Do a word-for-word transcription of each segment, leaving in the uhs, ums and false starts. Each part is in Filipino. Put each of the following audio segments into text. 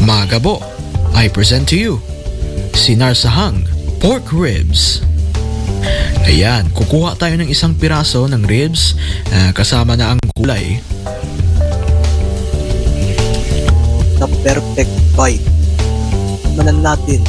Mga gabo, I present to you sinarsahang pork ribs. Ayan, kukuha tayo ng isang piraso ng ribs uh, kasama na ang gulay. The perfect bite. Manan natin.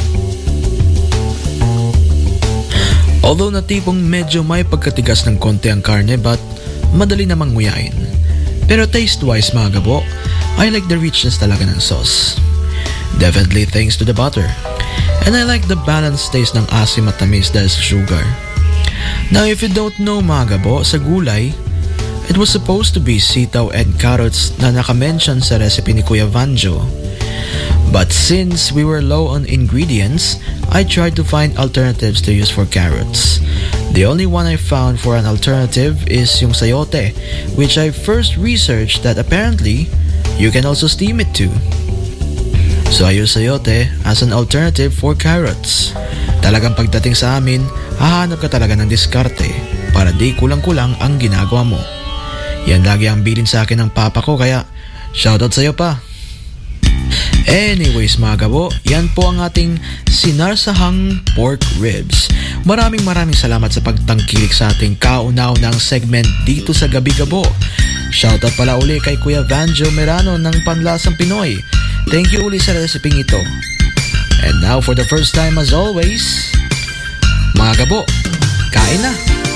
Although na tipong medyo may pagkatigas ng konti ang karne but madali namang nguyain. Pero taste-wise mga gabo, I like the richness talaga ng sauce. Definitely thanks to the butter. And I like the balanced taste ng asim at tamis dahil sa sugar. Now if you don't know mga gabo, sa gulay, it was supposed to be sitaw and carrots na nakamention sa recipe ni Kuya Vanjo. But since we were low on ingredients, I tried to find alternatives to use for carrots. The only one I found for an alternative is yung sayote, which I first researched that apparently you can also steam it too. So I use sayote as an alternative for carrots. Talagang pagdating sa amin, hahanap ka talaga ng diskarte para di kulang-kulang ang ginagawa mo. Yan lagi ang bilin sa akin ng papa ko kaya shoutout sa'yo pa. Anyways mga gabo, yan po ang ating sinarsahang pork ribs. Maraming maraming salamat sa pagtangkilik sa ating kauna-unang segment dito sa Gabi Gabo. Shoutout pala uli kay Kuya Vanjo Merano ng Panlasang Pinoy. Thank you uli sa reseping ito. And now for the first time as always, mga gabo, kain na!